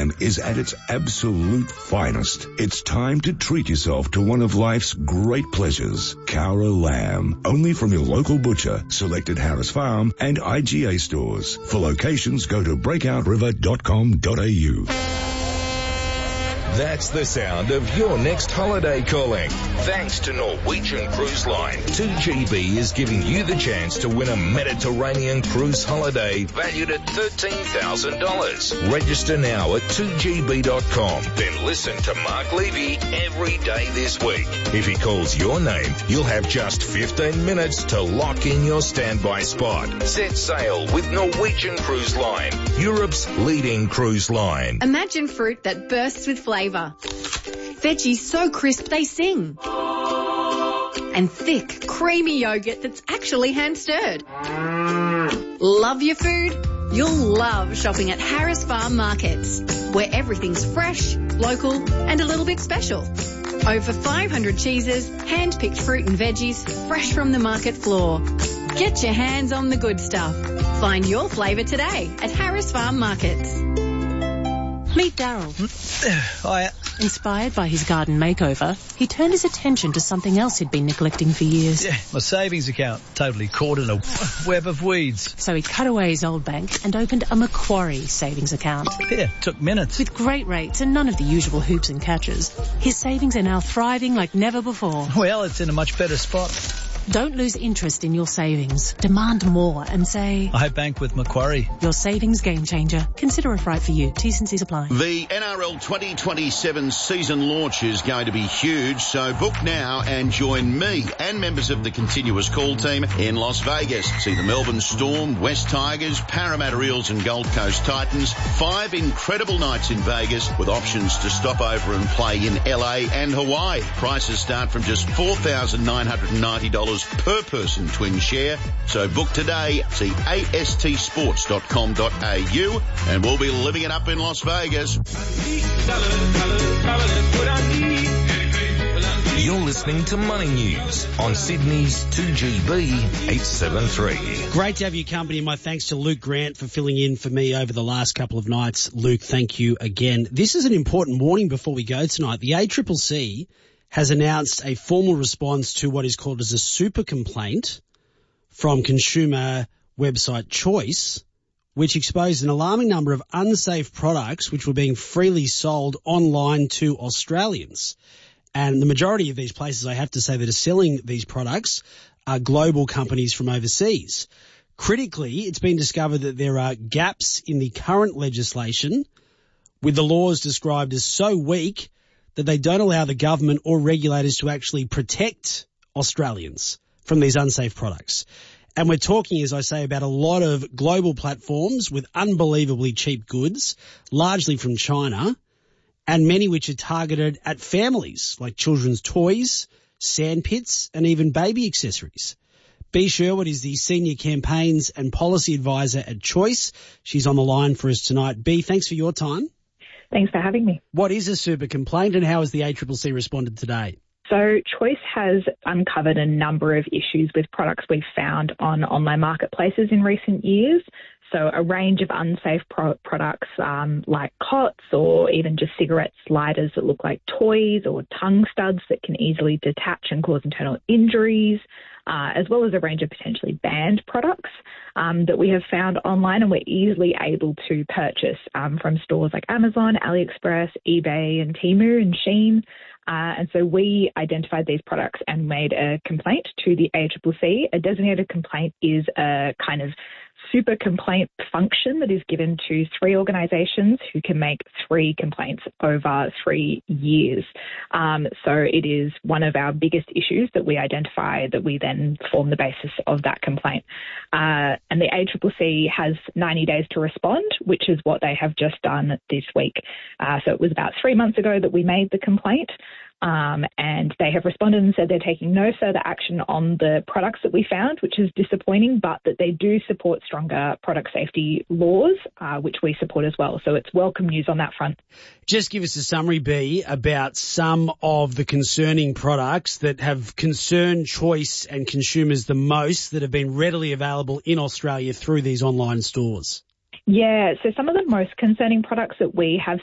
lamb is at its absolute finest. It's time to treat yourself to one of life's great pleasures. Cowra lamb, only from your local butcher, selected Harris Farm and IGA stores. For locations, go to breakoutriver.com.au. That's the sound of your next holiday calling. Thanks to Norwegian Cruise Line, 2GB is giving you the chance to win a Mediterranean cruise holiday valued at $13,000. Register now at 2gb.com. Then listen to Mark Levy every day this week. If he calls your name, you'll have just 15 minutes to lock in your standby spot. Set sail with Norwegian Cruise Line, Europe's leading cruise line. Imagine fruit that bursts with flavour. Veggies so crisp they sing. And thick, creamy yogurt that's actually hand-stirred. Love your food? You'll love shopping at Harris Farm Markets, where everything's fresh, local and a little bit special. Over 500 cheeses, hand-picked fruit and veggies, fresh from the market floor. Get your hands on the good stuff. Find your flavour today at Harris Farm Markets. Meet Daryl. Hiya. Inspired by his garden makeover, he turned his attention to something else he'd been neglecting for years. Yeah, my savings account, totally caught in a web of weeds. So he cut away his old bank and opened a Macquarie savings account. Yeah, took minutes. With great rates and none of the usual hoops and catches, his savings are now thriving like never before. Well, it's in a much better spot. Don't lose interest in your savings. Demand more and say, I bank with Macquarie. Your savings game changer. Consider if right for you. T's and C's apply. The NRL 2027 season launch is going to be huge, so book now and join me and members of the continuous call team in Las Vegas. See the Melbourne Storm, West Tigers, Parramatta Eels and Gold Coast Titans. 5 incredible nights in Vegas with options to stop over and play in LA and Hawaii. Prices start from just $4,990 per person twin share. So book today. See astsports.com.au and we'll be living it up in Las Vegas. You're listening to Money News on Sydney's 2GB 873. Great to have your company. My thanks to Luke Grant for filling in for me over the last couple of nights. Luke, thank you again. This is an important warning before we go tonight. The ACCC has announced a formal response to what is called as a super complaint from consumer website Choice, which exposed an alarming number of unsafe products which were being freely sold online to Australians. And the majority of these places, I have to say, that are selling these products are global companies from overseas. Critically, it's been discovered that there are gaps in the current legislation, with the laws described as so weak that they don't allow the government or regulators to actually protect Australians from these unsafe products. And we're talking, as I say, about a lot of global platforms with unbelievably cheap goods, largely from China, and many which are targeted at families, like children's toys, sandpits, and even baby accessories. Bea Sherwood is the Senior Campaigns and Policy Advisor at Choice. She's on the line for us tonight. Bea, thanks for your time. Thanks for having me. What is a super complaint and how has the ACCC responded today? So Choice has uncovered a number of issues with products we've found on online marketplaces in recent years. So a range of unsafe products like cots or even just cigarette sliders that look like toys or tongue studs that can easily detach and cause internal injuries, as well as a range of potentially banned products that we have found online and we're easily able to purchase from stores like Amazon, AliExpress, eBay and Temu and Shein. And so we identified these products and made a complaint to the ACCC. A designated complaint is a kind of super complaint function that is given to 3 organisations who can make 3 complaints over 3 years. So it is one of our biggest issues that we identify that we then form the basis of that complaint. And the ACCC has 90 days to respond, which is what they have just done this week. So it was about 3 months ago that we made the complaint. And they have responded and said they're taking no further action on the products that we found, which is disappointing, but that they do support stronger product safety laws, which we support as well. So it's welcome news on that front. Just give us a summary, Bea, about some of the concerning products that have concerned Choice and consumers the most that have been readily available in Australia through these online stores. Yeah, so some of the most concerning products that we have